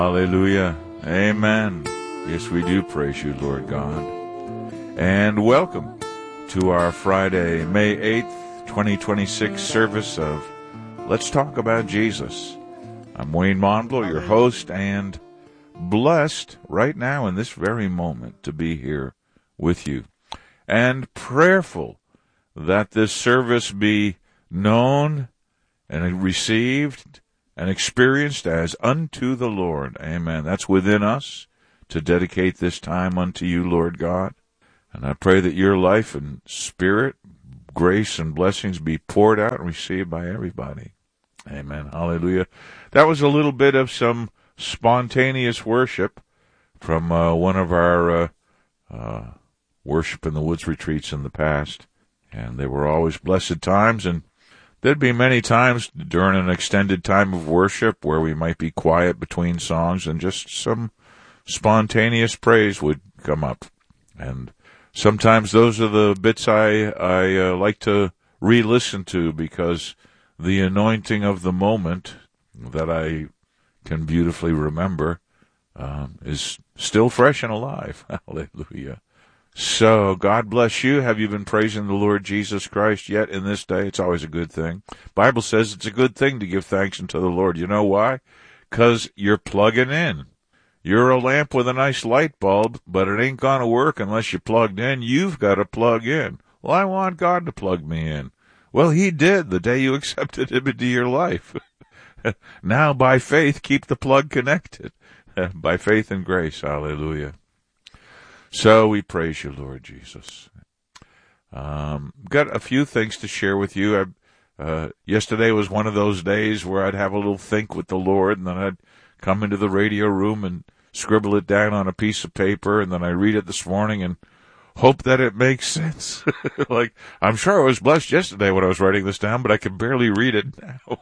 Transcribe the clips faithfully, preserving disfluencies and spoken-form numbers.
Hallelujah. Amen. Yes, we do praise you, Lord God. And welcome to our Friday, May eighth, twenty twenty-six service of Let's Talk About Jesus. I'm Wayne Monblow, your host, and blessed right now in this very moment to be here with you. And prayerful that this service be known and received and experienced as unto the Lord. Amen. That's within us to dedicate this time unto you, Lord God. And I pray that your life and spirit, grace and blessings be poured out and received by everybody. Amen. Hallelujah. That was a little bit of some spontaneous worship from uh, one of our uh, uh, worship in the woods retreats in the past. And they were always blessed times, and there'd be many times during an extended time of worship where we might be quiet between songs and just some spontaneous praise would come up. And sometimes those are the bits I, I uh, like to re-listen to because the anointing of the moment that I can beautifully remember um, is still fresh and alive. Hallelujah. So, God bless you. Have you been praising the Lord Jesus Christ yet in this day? It's always a good thing. Bible says it's a good thing to give thanks unto the Lord. You know why? Because you're plugging in. You're a lamp with a nice light bulb, but it ain't going to work unless you're plugged in. You've got to plug in. Well, I want God to plug me in. Well, he did the day you accepted him into your life. Now, by faith, keep the plug connected. By faith and grace. Hallelujah. So we praise you, Lord Jesus. Um, got a few things to share with you. I, uh, yesterday was one of those days where I'd have a little think with the Lord, and then I'd come into the radio room and scribble it down on a piece of paper, and then I read it this morning and hope that it makes sense. Like, I'm sure I was blessed yesterday when I was writing this down, but I can barely read it now.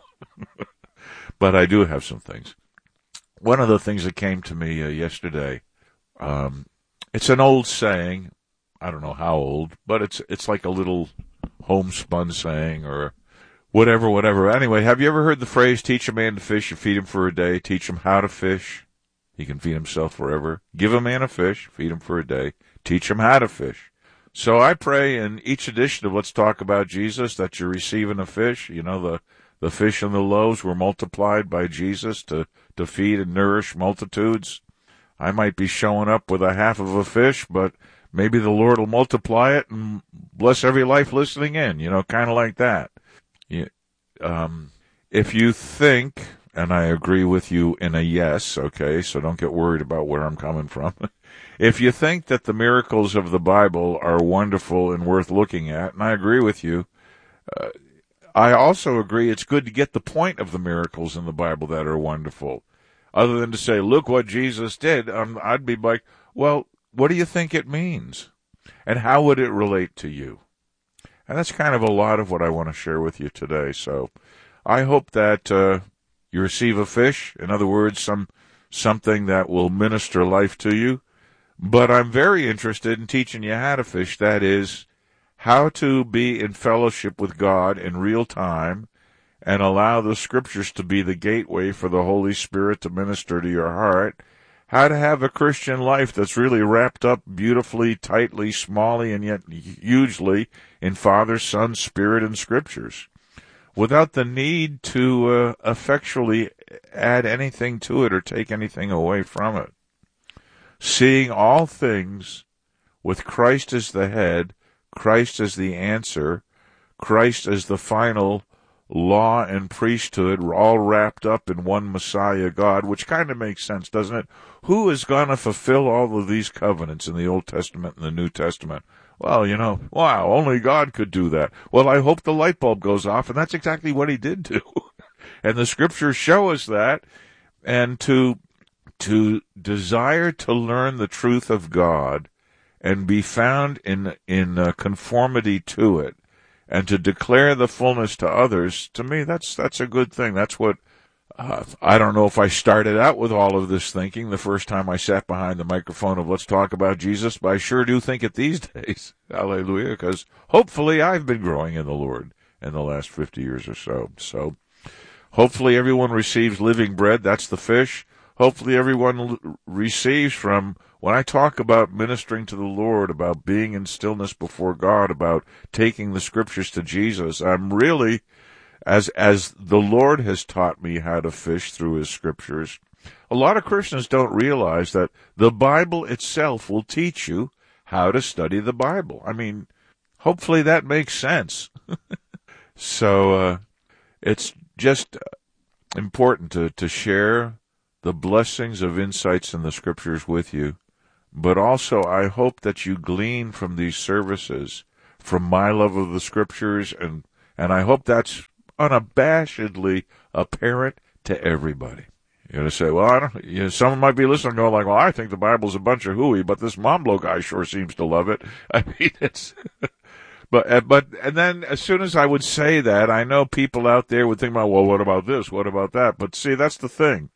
But I do have some things. One of the things that came to me uh, yesterday, um, it's an old saying. I don't know how old, but it's it's like a little homespun saying or whatever, whatever. Anyway, have you ever heard the phrase, teach a man to fish, you feed him for a day, teach him how to fish, he can feed himself forever. Give a man a fish, feed him for a day, teach him how to fish. So I pray in each edition of Let's Talk About Jesus that you're receiving a fish. You know, the, the fish and the loaves were multiplied by Jesus to, to feed and nourish multitudes. I might be showing up with a half of a fish, but maybe the Lord will multiply it and bless every life listening in, you know, kind of like that. You, um, if you think, and I agree with you in a yes, okay, so don't get worried about where I'm coming from. If you think that the miracles of the Bible are wonderful and worth looking at, and I agree with you, uh, I also agree it's good to get the point of the miracles in the Bible that are wonderful. Other than to say, look what Jesus did, um, I'd be like, well, what do you think it means? And how would it relate to you? And that's kind of a lot of what I want to share with you today. So I hope that uh, you receive a fish, in other words, some something that will minister life to you. But I'm very interested in teaching you how to fish, that is, how to be in fellowship with God in real time and allow the Scriptures to be the gateway for the Holy Spirit to minister to your heart, how to have a Christian life that's really wrapped up beautifully, tightly, smallly, and yet hugely in Father, Son, Spirit, and Scriptures, without the need to uh, effectually add anything to it or take anything away from it. Seeing all things with Christ as the head, Christ as the answer, Christ as the final law and priesthood all wrapped up in one Messiah God, which kind of makes sense, doesn't it? Who is going to fulfill all of these covenants in the Old Testament and the New Testament? Well, you know, wow, only God could do that. Well, I hope the light bulb goes off, and that's exactly what he did do. And the Scriptures show us that, and to to desire to learn the truth of God and be found in in uh, conformity to it, and to declare the fullness to others, to me, that's that's a good thing. That's what, uh, I don't know if I started out with all of this thinking the first time I sat behind the microphone of Let's Talk About Jesus, but I sure do think it these days. Hallelujah, because hopefully I've been growing in the Lord in the last fifty years or so. So hopefully everyone receives living bread. That's the fish. hopefully everyone l- receives from when I talk about ministering to the Lord, about being in stillness before God, about taking the scriptures to Jesus. I'm really, as as the Lord has taught me how to fish through his scriptures. A lot of Christians don't realize that the Bible itself will teach you how to study the Bible. I mean, hopefully that makes sense. So uh, it's just important to, to share the blessings of insights in the scriptures with you. But also I hope that you glean from these services, from my love of the scriptures, and, and I hope that's unabashedly apparent to everybody. You're going to say, well, I don't, you know, someone might be listening going like, well, I think the Bible's a bunch of hooey, but this Momblo guy sure seems to love it. I mean, it's, but, uh, but, and then as soon as I would say that, I know people out there would think about, well, what about this? What about that? But see, that's the thing.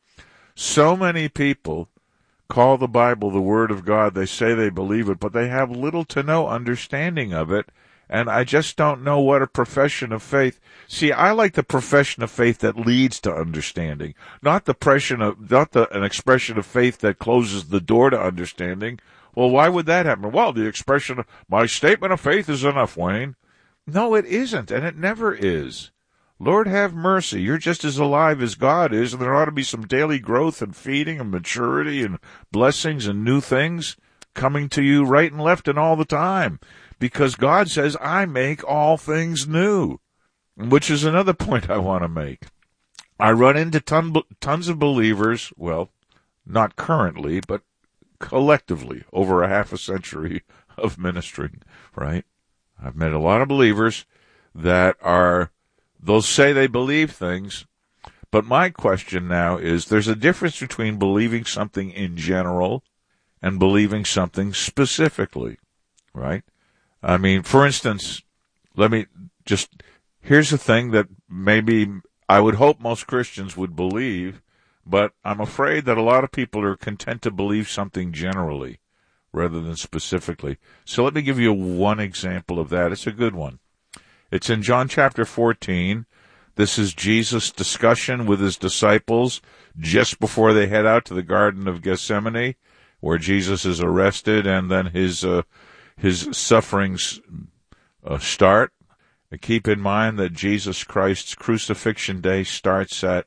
So many people call the Bible the Word of God. They say they believe it, but they have little to no understanding of it. And I just don't know what a profession of faith. See, I like the profession of faith that leads to understanding, not the profession of, not the, an expression of faith that closes the door to understanding. Well, why would that happen? Well, the expression of, my statement of faith is enough, Wayne. No, it isn't, and it never is. Lord have mercy. You're just as alive as God is, and there ought to be some daily growth and feeding and maturity and blessings and new things coming to you right and left and all the time. Because God says, I make all things new, which is another point I want to make. I run into ton, tons of believers, well, not currently, but collectively over a half a century of ministering, right? I've met a lot of believers that are, they'll say they believe things, but my question now is, there's a difference between believing something in general and believing something specifically, right? I mean, for instance, let me just, here's the thing that maybe I would hope most Christians would believe, but I'm afraid that a lot of people are content to believe something generally rather than specifically. So let me give you one example of that. It's a good one. It's in John chapter fourteen. This is Jesus' discussion with his disciples just before they head out to the Garden of Gethsemane, where Jesus is arrested and then his uh, his sufferings uh, start. Keep in mind that Jesus Christ's crucifixion day starts at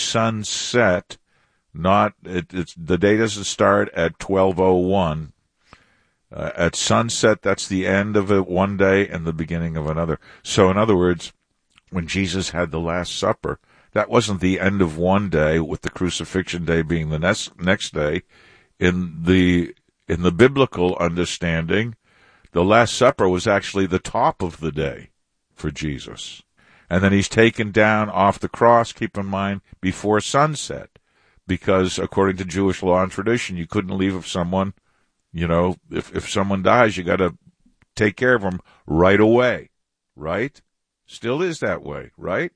sunset, not it, it's the day doesn't start at twelve oh one. Uh, at sunset, that's the end of it one day and the beginning of another. So, in other words, when Jesus had the Last Supper, that wasn't the end of one day, with the crucifixion day being the next next day. In the in the biblical understanding, the Last Supper was actually the top of the day for Jesus. And then he's taken down off the cross, keep in mind, before sunset, because according to Jewish law and tradition, you couldn't leave if someone, you know, if, if someone dies, you got to take care of them right away, right? Still is that way, right?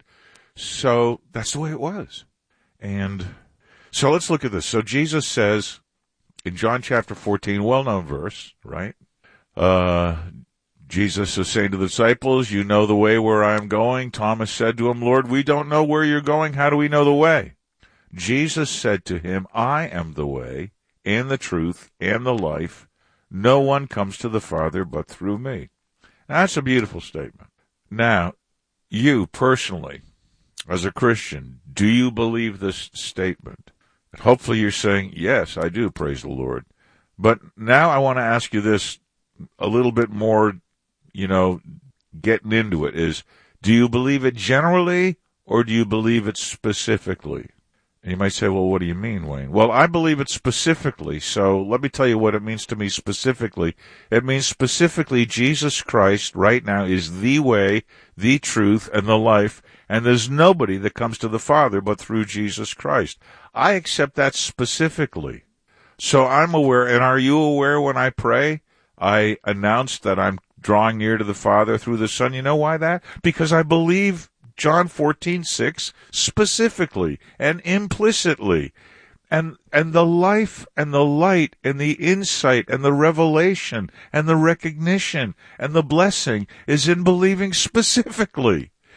So that's the way it was. And so let's look at this. So Jesus says in John chapter fourteen, well-known verse, right? Uh, Jesus is saying to the disciples, you know the way where I am going. Thomas said to him, Lord, we don't know where you're going. How do we know the way? Jesus said to him, I am the way and the truth and the life. No one comes to the Father but through me. Now, that's a beautiful statement. Now, you personally, as a Christian, do you believe this statement? Hopefully you're saying, yes, I do, praise the Lord. But now I want to ask you this a little bit more, you know, getting into it is, do you believe it generally or do you believe it specifically? And you might say, well, what do you mean, Wayne? Well, I believe it specifically, so let me tell you what it means to me specifically. It means specifically Jesus Christ right now is the way, the truth, and the life, and there's nobody that comes to the Father but through Jesus Christ. I accept that specifically. So I'm aware, and are you aware when I pray, I announce that I'm drawing near to the Father through the Son? You know why that? Because I believe John fourteen six specifically and implicitly. And and the life and the light and the insight and the revelation and the recognition and the blessing is in believing specifically.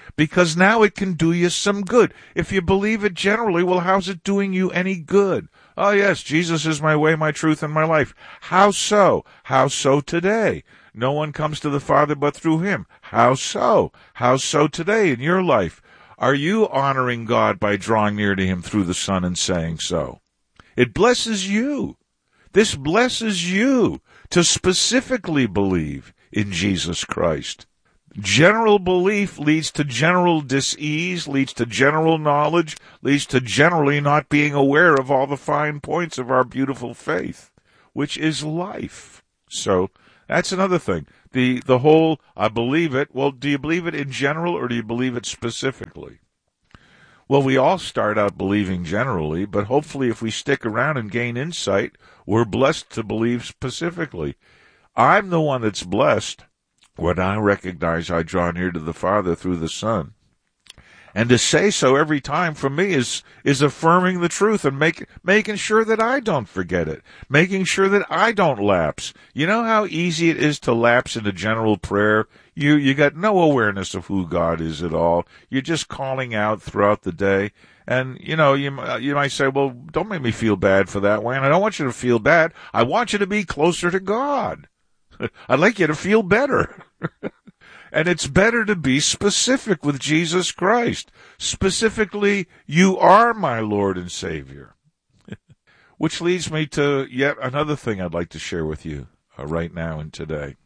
because now it can do you some good. If you believe it generally, well, how's it doing you any good? Oh, yes, Jesus is my way, my truth, and my life. How so? How so today? No one comes to the Father but through him. How so? How so today in your life? Are you honoring God by drawing near to him through the Son and saying so? It blesses you. This blesses you to specifically believe in Jesus Christ. General belief leads to general dis-ease, leads to general knowledge, leads to generally not being aware of all the fine points of our beautiful faith, which is life. So that's another thing. The the whole, I believe it, well, do you believe it in general or do you believe it specifically? Well, we all start out believing generally, but hopefully if we stick around and gain insight, we're blessed to believe specifically. I'm the one that's blessed when I recognize I draw near to the Father through the Son. And to say so every time for me is is affirming the truth and make, making sure that I don't forget it, making sure that I don't lapse. You know how easy it is to lapse into general prayer? You you got no awareness of who God is at all. You're just calling out throughout the day. And, you know, you you might say, well, don't make me feel bad for that, Wayne. I don't want you to feel bad. I want you to be closer to God. I'd like you to feel better. And it's better to be specific with Jesus Christ. Specifically, you are my Lord and Savior. Which leads me to yet another thing I'd like to share with you uh, right now and today.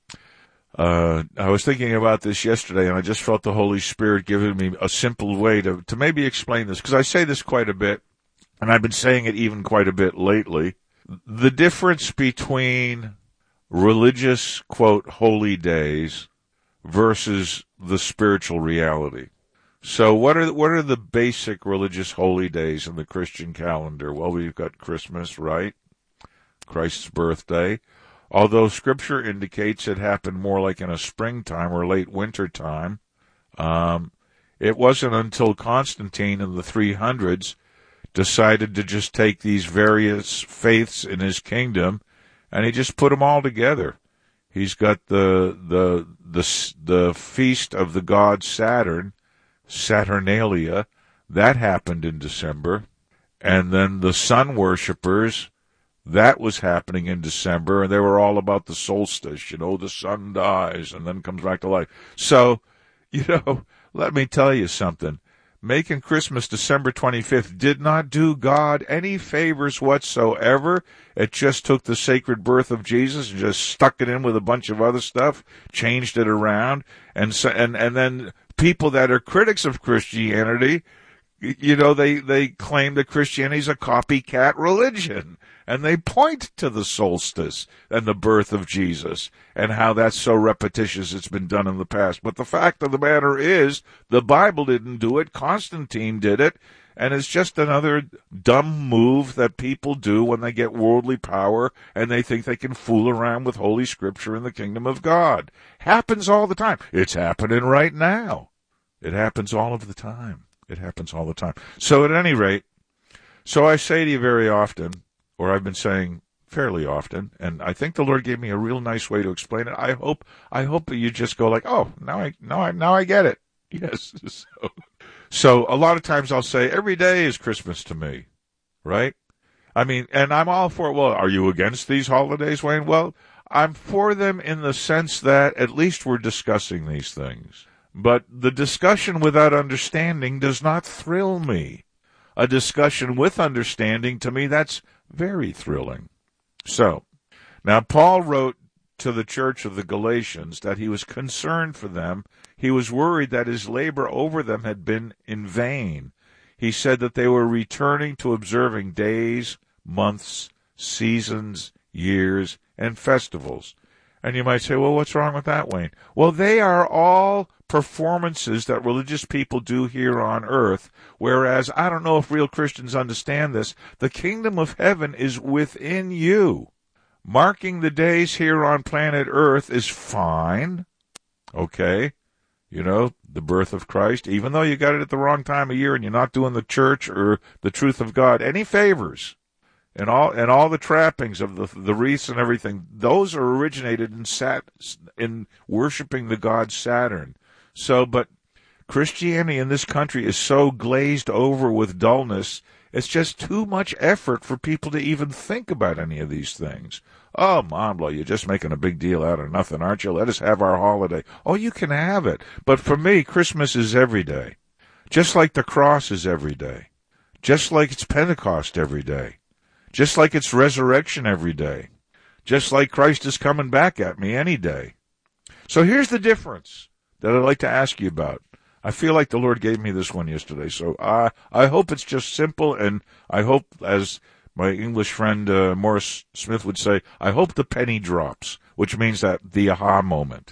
Uh, I was thinking about this yesterday, and I just felt the Holy Spirit giving me a simple way to, to maybe explain this, because I say this quite a bit, and I've been saying it even quite a bit lately. The difference between religious, quote, holy days versus the spiritual reality. So what are what are the basic religious holy days in the Christian calendar? Well, we've got Christmas, right? Christ's birthday. Although Scripture indicates it happened more like in a springtime or late winter time. Um, it wasn't until Constantine in the three hundreds decided to just take these various faiths in his kingdom and he just put them all together. He's got the the the the feast of the god Saturn, Saturnalia, that happened in December, and then the sun worshippers, that was happening in December, and they were all about the solstice. You know, the sun dies and then comes back to life. So, you know, let me tell you something. Making Christmas December twenty-fifth did not do God any favors whatsoever. It just took the sacred birth of Jesus and just stuck it in with a bunch of other stuff, changed it around, and so, and and then people that are critics of Christianity, you know, they they claim that Christianity is a copycat religion, and they point to the solstice and the birth of Jesus and how that's so repetitious it's been done in the past. But the fact of the matter is, the Bible didn't do it. Constantine did it, and it's just another dumb move that people do when they get worldly power and they think they can fool around with Holy Scripture in the kingdom of God. Happens all the time. It's happening right now. It happens all of the time. It happens all the time. So at any rate, so I say to you very often, or I've been saying fairly often, and I think the Lord gave me a real nice way to explain it. I hope, I hope that you just go like, oh, now I, now I, now I get it. Yes. So, so a lot of times I'll say every day is Christmas to me, right? I mean, and I'm all for, well, are you against these holidays, Wayne? Well, I'm for them in the sense that at least we're discussing these things. But the discussion without understanding does not thrill me. A discussion with understanding, to me, that's very thrilling. So, now Paul wrote to the church of the Galatians that he was concerned for them. He was worried that his labor over them had been in vain. He said that they were returning to observing days, months, seasons, years, and festivals. And you might say, well, what's wrong with that, Wayne? Well, they are all performances that religious people do here on earth, whereas I don't know if real Christians understand this. The kingdom of heaven is within you. Marking the days here on planet Earth is fine, okay? You know, the birth of Christ, even though you got it at the wrong time of year and you're not doing the church or the truth of God any favors. And all and all the trappings of the the wreaths and everything, those are originated in sat in worshiping the god Saturn. So, but Christianity in this country is so glazed over with dullness, it's just too much effort for people to even think about any of these things. Oh, Monblo, you're just making a big deal out of nothing, aren't you? Let us have our holiday. Oh, you can have it. But for me, Christmas is every day. Just like the cross is every day. Just like it's Pentecost every day. Just like it's resurrection every day. Just like Christ is coming back at me any day. So here's the difference that I'd like to ask you about. I feel like the Lord gave me this one yesterday, so I, I hope it's just simple, and I hope, as my English friend uh, Morris Smith would say, I hope the penny drops, which means that the aha moment.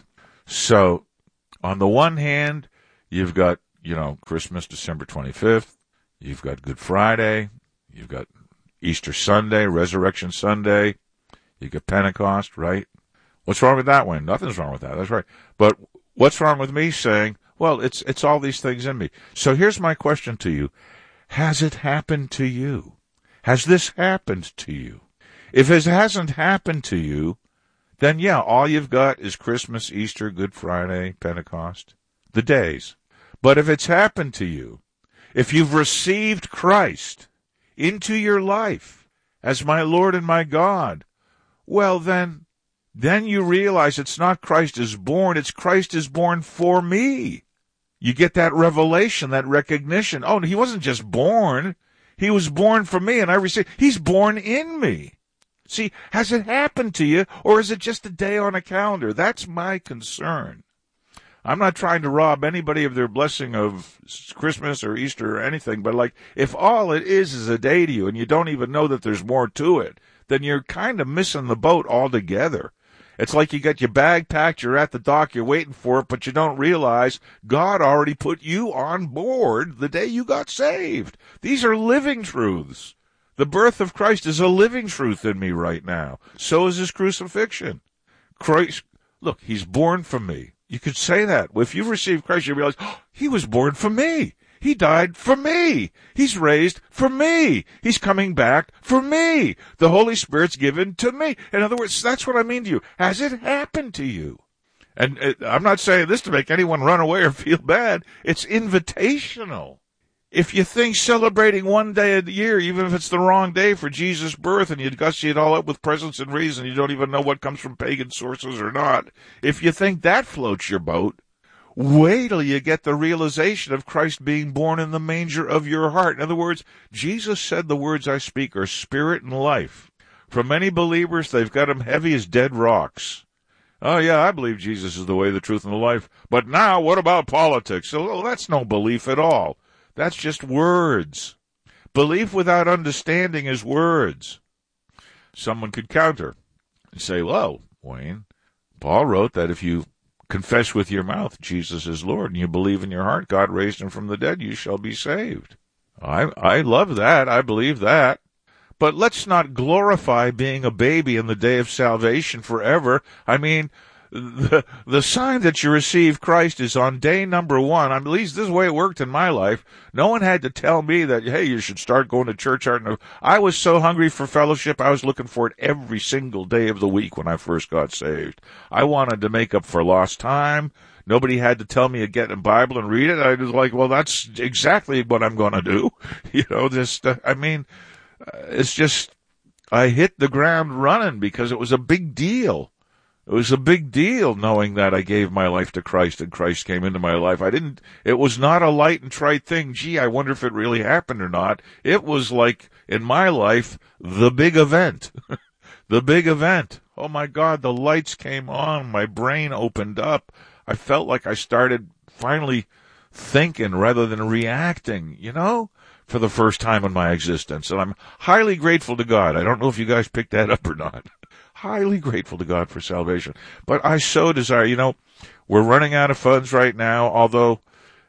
So, on the one hand, you've got, you know, Christmas, December twenty-fifth. You've got Good Friday. You've got Easter Sunday, Resurrection Sunday. You've got Pentecost, right? What's wrong with that one? Nothing's wrong with that. That's right. But what's wrong with me saying, well, it's it's all these things in me. So here's my question to you. Has it happened to you? Has this happened to you? If it hasn't happened to you, then yeah, all you've got is Christmas, Easter, Good Friday, Pentecost, the days. But if it's happened to you, if you've received Christ into your life as my Lord and my God, well then, then you realize it's not Christ is born, it's Christ is born for me. You get that revelation, that recognition. Oh, he wasn't just born. He was born for me, and I received. He's born in me. See, has it happened to you, or is it just a day on a calendar? That's my concern. I'm not trying to rob anybody of their blessing of Christmas or Easter or anything, but like, if all it is is a day to you, and you don't even know that there's more to it, then you're kind of missing the boat altogether. It's like you got your bag packed, you're at the dock, you're waiting for it, but you don't realize God already put you on board the day you got saved. These are living truths. The birth of Christ is a living truth in me right now. So is his crucifixion. Christ, look, he's born for me. You could say that. If you've received Christ, you realize, oh, he was born for me. He died for me. He's raised for me. He's coming back for me. The Holy Spirit's given to me. In other words, that's what I mean to you. Has it happened to you? And it, I'm not saying this to make anyone run away or feel bad. It's invitational. If you think celebrating one day a year, even if it's the wrong day for Jesus' birth, and you gussy it all up with presents and reason, you don't even know what comes from pagan sources or not, if you think that floats your boat, wait till you get the realization of Christ being born in the manger of your heart. In other words, Jesus said the words I speak are spirit and life. For many believers, they've got them heavy as dead rocks. Oh, yeah, I believe Jesus is the way, the truth, and the life. But now, what about politics? Well, that's no belief at all. That's just words. Belief without understanding is words. Someone could counter and say, well, Wayne, Paul wrote that if you confess with your mouth Jesus is Lord, and you believe in your heart God raised him from the dead, you shall be saved. I I love that. I believe that. But let's not glorify being a baby in the day of salvation forever. I mean, the, the sign that you receive Christ is on day number one. At least this is the way it worked in my life. No one had to tell me that, hey, you should start going to church. I was so hungry for fellowship, I was looking for it every single day of the week when I first got saved. I wanted to make up for lost time. Nobody had to tell me to get a Bible and read it. I was like, well, that's exactly what I'm going to do. You know, just, uh, I mean, uh, it's just, I hit the ground running because it was a big deal. It was a big deal knowing that I gave my life to Christ and Christ came into my life. I didn't, it was not a light and trite thing. Gee, I wonder if it really happened or not. It was like, in my life, the big event. The big event. Oh my God, the lights came on. My brain opened up. I felt like I started finally thinking rather than reacting, you know, for the first time in my existence. And I'm highly grateful to God. I don't know if you guys picked that up or not. Highly grateful to God for salvation. But I so desire, you know, we're running out of funds right now, although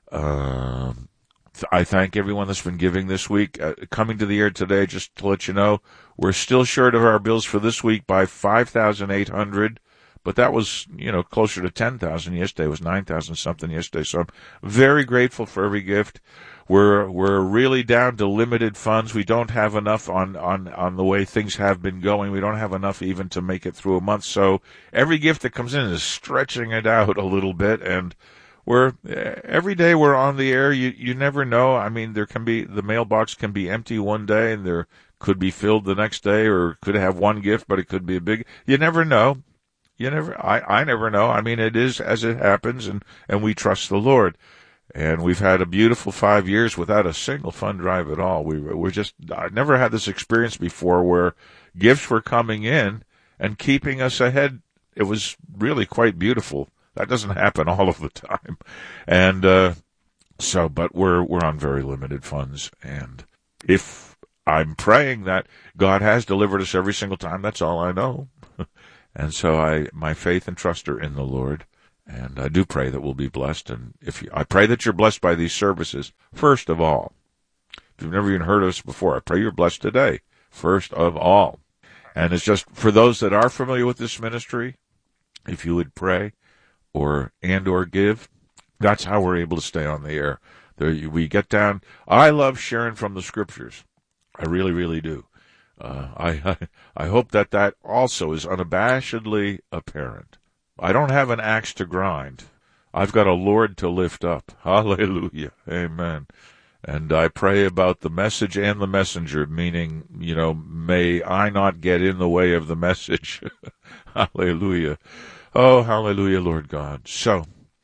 uh, I thank everyone that's been giving this week. Uh, coming to the air today, just to let you know, we're still short of our bills for this week by five thousand eight hundred dollars. But that was, you know, closer to ten thousand yesterday. It was nine thousand something yesterday. So I'm very grateful for every gift. We're we're really down to limited funds. We don't have enough on, on, on the way things have been going. We don't have enough even to make it through a month. So every gift that comes in is stretching it out a little bit, and we're every day we're on the air. You you never know. I mean, there can be the mailbox can be empty one day, and there could be filled the next day, or could have one gift, but it could be a big. You never know. You never. I I never know. I mean, it is as it happens, and and we trust the Lord. And we've had a beautiful five years without a single fund drive at all. We we're just I never had this experience before where gifts were coming in and keeping us ahead. It was really quite beautiful. That doesn't happen all of the time. And uh, so, but we're we're on very limited funds. And if I'm praying that God has delivered us every single time, that's all I know. And so I my faith and trust are in the Lord. And I do pray that we'll be blessed. And if you, I pray that you're blessed by these services, first of all. If you've never even heard of us before, I pray you're blessed today, first of all. And it's just for those that are familiar with this ministry, if you would pray or and or give, that's how we're able to stay on the air. There, we get down. I love sharing from the scriptures. I really, really do. Uh, I, I I hope that that also is unabashedly apparent. I don't have an axe to grind. I've got a Lord to lift up. Hallelujah. Amen. And I pray about the message and the messenger, meaning, you know, may I not get in the way of the message. Hallelujah. Oh, hallelujah, Lord God. So,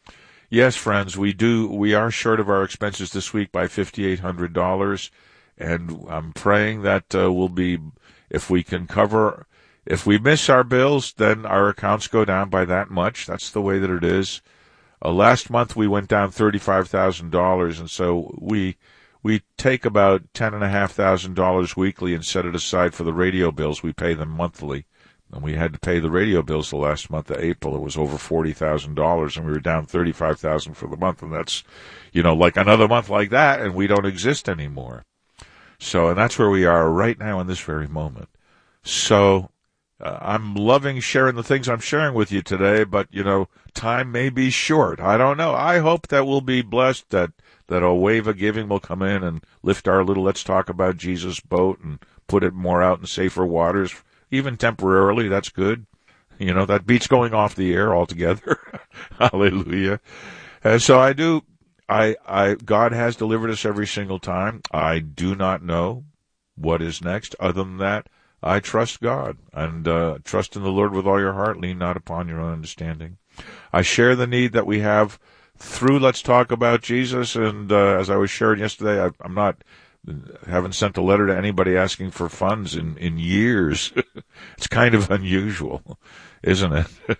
yes, friends, we do, we are short of our expenses this week by five thousand eight hundred dollars. And I'm praying that uh, we'll be, if we can cover. If we miss our bills, then our accounts go down by that much. That's the way that it is. Uh, last month we went down thirty-five thousand dollars, and so we we take about ten and a half thousand dollars weekly and set it aside for the radio bills. We pay them monthly, and we had to pay the radio bills the last month of April. It was over forty thousand dollars, and we were down thirty-five thousand for the month, and that's, you know, like another month like that, and we don't exist anymore. So, and that's where we are right now in this very moment. So. Uh, I'm loving sharing the things I'm sharing with you today, but, you know, time may be short. I don't know. I hope that we'll be blessed, that, that a wave of giving will come in and lift our little Let's Talk About Jesus boat and put it more out in safer waters, even temporarily. That's good. You know, that beats going off the air altogether. Hallelujah. And so I do, I, I, God has delivered us every single time. I do not know what is next. Other than that, I trust God, and uh, trust in the Lord with all your heart. Lean not upon your own understanding. I share the need that we have through Let's Talk About Jesus, and uh, as I was sharing yesterday, I, I'm not, haven't sent a letter to anybody asking for funds in, in years. It's kind of unusual, isn't it?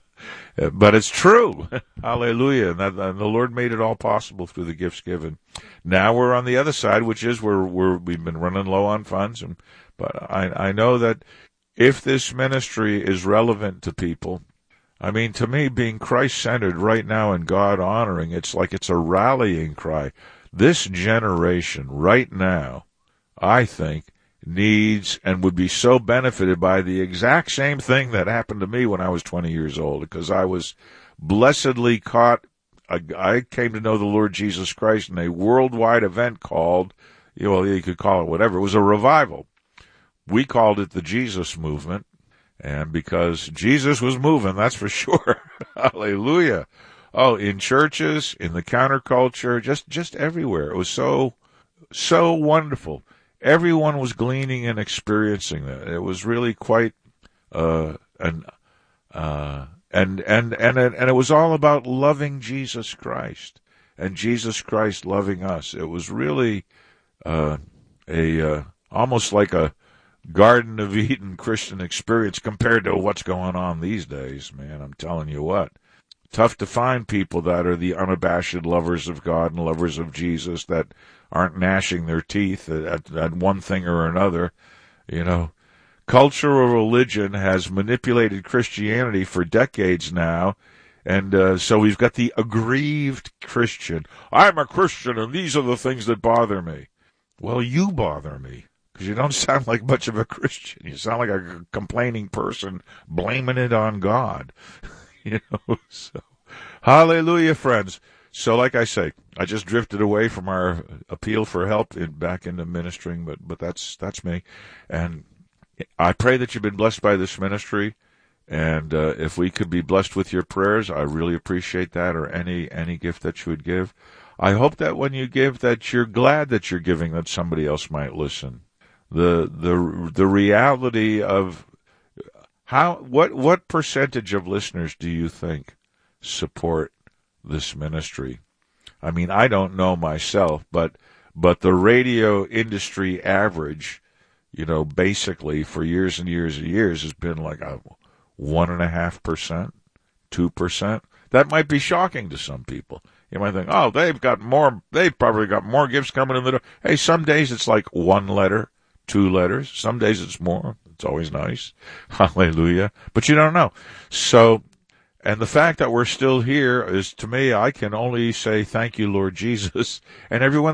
But it's true. Hallelujah. And, that, and the Lord made it all possible through the gifts given. Now we're on the other side, which is where we're, we've been running low on funds. And, but I, I know that if this ministry is relevant to people, I mean, to me, being Christ-centered right now and God-honoring, it's like it's a rallying cry. This generation right now, I think, needs and would be so benefited by the exact same thing that happened to me when I was twenty years old, because I was blessedly caught. I, I came to know the Lord Jesus Christ in a worldwide event called, you know, you could call it whatever. It was a revival. We called it the Jesus Movement, and because Jesus was moving, that's for sure. Hallelujah. Oh, in churches, in the counterculture, just just everywhere. It was so so wonderful. Everyone was gleaning and experiencing that. It was really quite, uh, an, uh, and, and, and, it, and it was all about loving Jesus Christ and Jesus Christ loving us. It was really, uh, a, uh, almost like a Garden of Eden Christian experience compared to what's going on these days, man. I'm telling you what. Tough to find people that are the unabashed lovers of God and lovers of Jesus, that aren't gnashing their teeth at, at one thing or another. You know, cultural religion has manipulated Christianity for decades now, and uh, so we've got the aggrieved Christian. I'm a Christian, and these are the things that bother me. Well, you bother me, because you don't sound like much of a Christian. You sound like a complaining person blaming it on God. You know, so hallelujah, friends. So, like I say, I just drifted away from our appeal for help in, back into ministering, but but that's that's me. And I pray that you've been blessed by this ministry, And uh, if we could be blessed with your prayers, I really appreciate that, or any any gift that you would give. I hope that when you give, that you're glad that you're giving, that somebody else might listen. The the the reality of how what what percentage of listeners do you think support this ministry? I mean, I don't know myself, but but the radio industry average, you know, basically for years and years and years has been like a one and a half percent, two percent. That might be shocking to some people. You might think, oh, they've got more, they've probably got more gifts coming in the door. Hey, some days it's like one letter, two letters. Some days it's more. It's always nice. Hallelujah. But you don't know. So, and the fact that we're still here is, to me, I can only say thank you, Lord Jesus, and everyone